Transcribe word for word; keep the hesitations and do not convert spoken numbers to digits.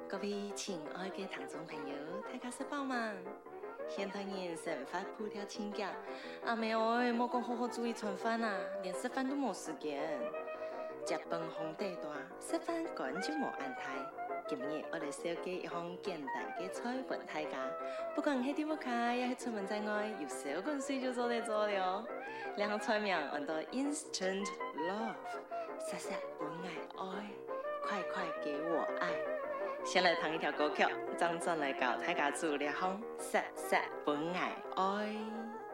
各位亲爱的听众朋友，大家食饱吗？现代人生活步调轻脚，阿妹哎，莫讲好好注意餐饭啊，连食饭都冇时间。食饭皇帝大，食饭根本就冇安排。今日我来设计一项简单的菜饭大家，不管喺啲屋企，也係出門在外，有小滾水就做得做了。兩項菜名叫做 Instant Love， 殺殺本愛愛，快快給我愛。先來彈一條歌曲，張震來教大家做兩項殺殺本愛愛。